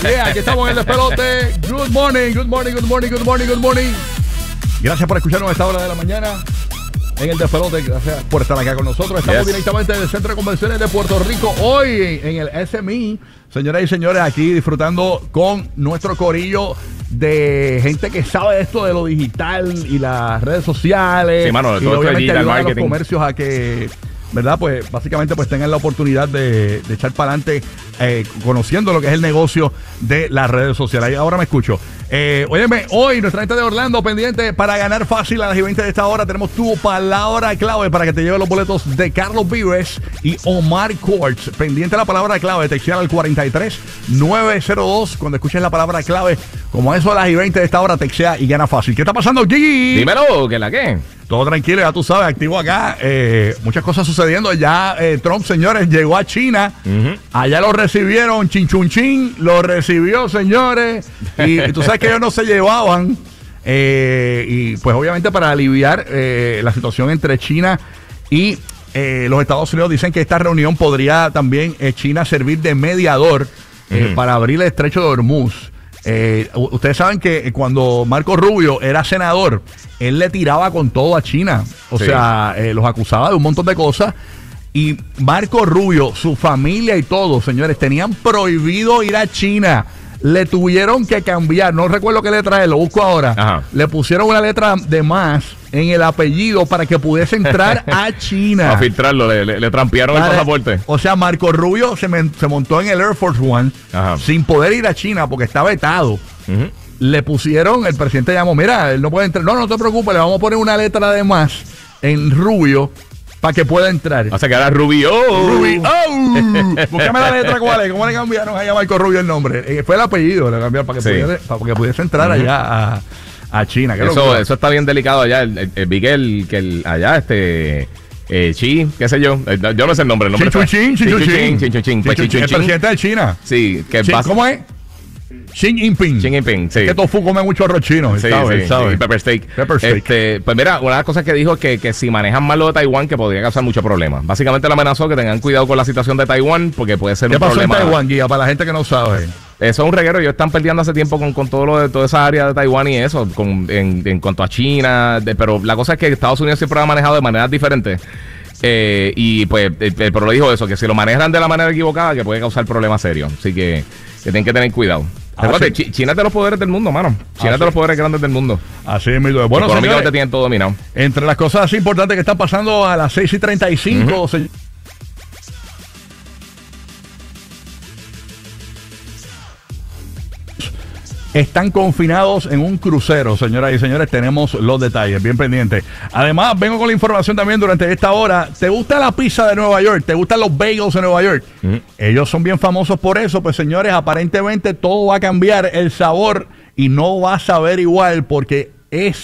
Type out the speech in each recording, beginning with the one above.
Yeah, aquí estamos en el despelote. Good morning, good morning, good morning, good morning, good morning. Gracias por escucharnos a esta hora de la mañana en el despelote. Gracias por estar acá con nosotros. Estamos directamente del Centro de Convenciones de Puerto Rico. Hoy en el SME, señoras y señores, aquí disfrutando con nuestro corillo de gente que sabe esto de lo digital y las redes sociales. Sí, mano, y todo obviamente digital ayudar a los marketing. Comercios a que, ¿verdad? Pues básicamente pues tengan la oportunidad de echar para adelante conociendo lo que es el negocio de las redes sociales. Ahí ahora me escucho. Óyeme, hoy nuestra gente de Orlando pendiente para ganar fácil a las 20 de esta hora. Tenemos tu palabra clave para que te lleve los boletos de Carlos Vives y Omar Courts. Pendiente la palabra clave, textear al 43902. Cuando escuches la palabra clave, como eso a las 20 de esta hora, textea y gana fácil. ¿Qué está pasando, Gigi? Dímelo, ¿que la qué? Todo tranquilo, ya tú sabes, activo acá. Muchas cosas sucediendo. Ya Trump, señores, llegó a China. Allá lo recibieron, chin chun chin. Lo recibió, señores. Y tú sabes que ellos no se llevaban. Y pues obviamente para aliviar la situación entre China y los Estados Unidos, dicen que esta reunión podría también China servir de mediador para abrir el estrecho de Hormuz. Ustedes saben que cuando Marco Rubio era senador, él le tiraba con todo a China. O sea, los acusaba de un montón de cosas. Y Marco Rubio, su familia y todos, señores, tenían prohibido ir a China. Le tuvieron que cambiar, no recuerdo qué letra es, lo busco ahora. Ajá. Le pusieron una letra de más en el apellido para que pudiese entrar a China. A filtrarlo, le trampearon el pasaporte. O sea, Marco Rubio se montó en el Air Force One sin poder ir a China porque está vetado. Le pusieron, el presidente llamó, mira, él no puede entrar. No te preocupes, le vamos a poner una letra de más en Rubio para que pueda entrar. O sea, que era Rubio. Rubio. Búscame la letra cuál es. ¿Cómo le cambiaron a Marco Rubio el nombre? Fue el apellido, le cambiaron para que pudiese entrar allá a China. Eso está bien delicado allá. Vi que allá Xi, qué sé yo. Yo no sé el nombre. Chin Chun Chin. El presidente de China. Sí. ¿Cómo es? Xi Jinping. Sí. Que Tofu come mucho arroz chino. Sí. Pepper steak. Pues mira, una de las cosas que dijo es que si manejan mal lo de Taiwán, que podría causar muchos problemas. Básicamente le amenazó que tengan cuidado con la situación de Taiwán, porque puede ser un problema. ¿Qué pasó en Taiwán, Guía? Para la gente que no sabe. Eso es un reguero. Ellos están perdiendo hace tiempo con todo lo de toda esa área de Taiwán y eso, en cuanto a China. Pero la cosa es que Estados Unidos siempre lo ha manejado de maneras diferentes. Y pues, pero le dijo eso, que si lo manejan de la manera equivocada, que puede causar problemas serios. Así que tienen que tener cuidado. China es de los poderes del mundo, mano. China es de los poderes grandes del mundo. Así es, mi bueno, económicamente tienen todo dominado. Entre las cosas importantes que están pasando a las 6:35, están confinados en un crucero, señoras y señores. Tenemos los detalles, bien pendientes. Además, vengo con la información también durante esta hora. ¿Te gusta la pizza de Nueva York? ¿Te gustan los bagels de Nueva York? Ellos son bien famosos por eso. Pues, señores, aparentemente todo va a cambiar el sabor y no va a saber igual porque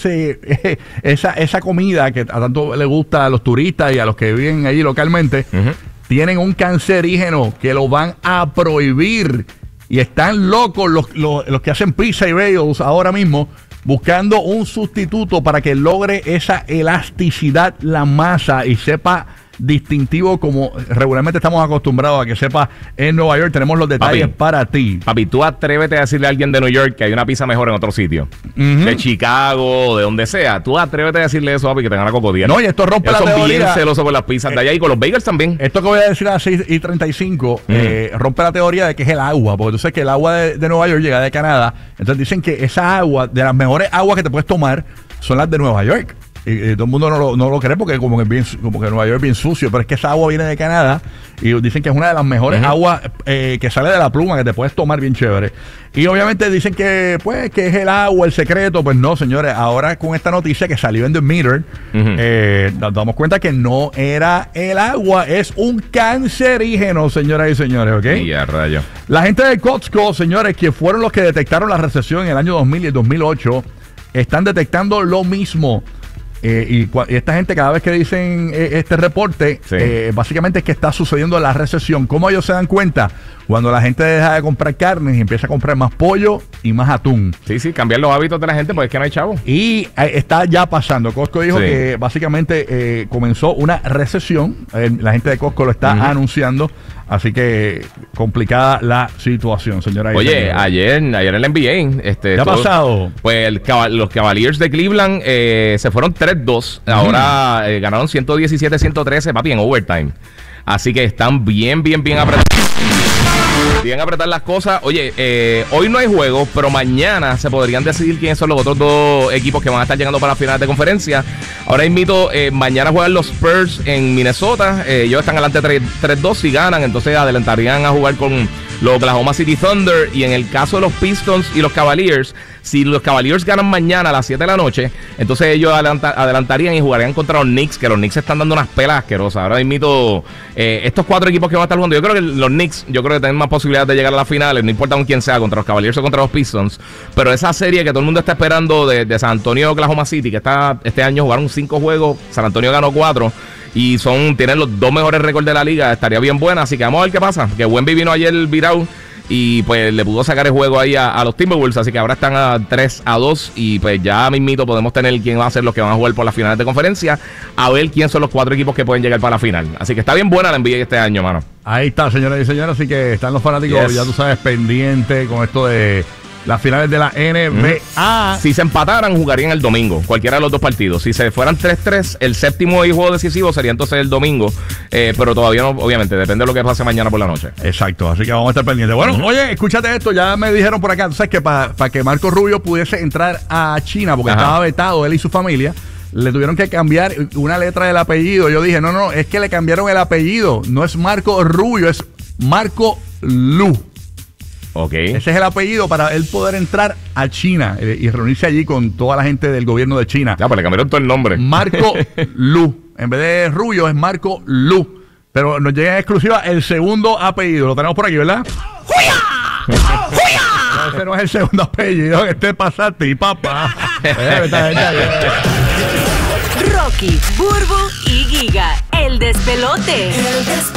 esa comida que a tanto le gusta a los turistas y a los que viven allí localmente, tienen un cancerígeno que lo van a prohibir. Y están locos los que hacen pizza y bagels ahora mismo buscando un sustituto para que logre esa elasticidad la masa y sepa distintivo como regularmente estamos acostumbrados a que sepa en Nueva York. Tenemos los detalles para ti. Papi, tú atrévete a decirle a alguien de New York que hay una pizza mejor en otro sitio. De Chicago, de donde sea. Tú atrévete a decirle eso, papi, que te gana cocodilla. No, y esto rompe la teoría. Son bien celosos por las pizzas de allá y con los bagels también. Esto que voy a decir a las 6:35 rompe la teoría de que es el agua, porque tú sabes que el agua de Nueva York llega de Canadá. Entonces dicen que esa agua, de las mejores aguas que te puedes tomar, son las de Nueva York. Y todo el mundo no lo cree porque como que Nueva York es bien sucio, pero es que esa agua viene de Canadá y dicen que es una de las mejores aguas que sale de la pluma que te puedes tomar bien chévere. Y obviamente dicen que pues que es el agua el secreto. Pues no, señores, ahora con esta noticia que salió en The Mirror, nos damos cuenta que no era el agua, es un cancerígeno, señoras y señores, ¿ok? Y a rayo. La gente de Costco, señores, que fueron los que detectaron la recesión en el año 2000 y el 2008, están detectando lo mismo. Y esta gente cada vez que dicen este reporte, básicamente es que está sucediendo la recesión. ¿Cómo ellos se dan cuenta? cuando la gente deja de comprar carne y empieza a comprar más pollo y más atún. Sí, cambiar los hábitos de la gente, porque es que no hay chavo. Y está ya pasando. Costco dijo que básicamente comenzó una recesión. La gente de Costco lo está anunciando. Así que complicada la situación, señora. Oye, ayer en la NBA... ¿Qué ha pasado? Pues los Cavaliers de Cleveland se fueron 3-2. Ahora ganaron 117-113, papi, en overtime. Así que están bien apretados. Bien apretar las cosas. Oye, hoy no hay juego, pero mañana se podrían decidir quiénes son los otros dos equipos que van a estar llegando para las finales de conferencia. Ahora invito, mañana juegan los Spurs en Minnesota. Ellos están adelante 3-2. Si ganan, entonces adelantarían a jugar con los Oklahoma City Thunder. Y en el caso de los Pistons y los Cavaliers, si los Cavaliers ganan mañana a las 7 de la noche, entonces ellos adelantarían y jugarían contra los Knicks, que los Knicks están dando unas pelas asquerosas. Ahora invito estos 4 equipos que van a estar jugando. Yo creo que los Knicks, tienen más posibilidades de llegar a las finales, no importa con quién sea, contra los Cavaliers o contra los Pistons. Pero esa serie que todo el mundo está esperando de San Antonio Oklahoma City, que este año jugaron 5 juegos, San Antonio ganó 4 y tienen los 2 mejores récords de la liga, estaría bien buena. Así que vamos a ver qué pasa. Que Wemby vino ayer virado y pues le pudo sacar el juego ahí a los Timberwolves, así que ahora están a 3-2 y pues ya mismito podemos tener quién va a ser los que van a jugar por las finales de conferencia, a ver quién son los 4 equipos que pueden llegar para la final. Así que está bien buena la NBA este año, mano. Ahí está, señoras y señores, así que están los fanáticos, ya tú sabes, pendientes con esto de las finales de la NBA. Si se empataran, jugarían el domingo, cualquiera de los 2 partidos. Si se fueran 3-3, el séptimo y juego decisivo sería entonces el domingo. Pero todavía no, obviamente, depende de lo que pase mañana por la noche. Exacto, así que vamos a estar pendientes. Bueno, oye, escúchate esto, ya me dijeron por acá, ¿sabes que para que Marco Rubio pudiese entrar a China, porque estaba vetado él y su familia, le tuvieron que cambiar una letra del apellido? Yo dije, no, es que le cambiaron el apellido. No es Marco Rubio, es Marco Lu. Okay. Ese es el apellido para él poder entrar a China y reunirse allí con toda la gente del gobierno de China. Ya, pues le cambiaron todo el nombre. Marco Lu. En vez de Rubio es Marco Lu. Pero nos llega en exclusiva el segundo apellido. Lo tenemos por aquí, ¿verdad? ¡Juya! ¡Juya! No, ese no es el segundo apellido. Este pasa a ti, papá. Rocky, Burbu y Giga. El despelote.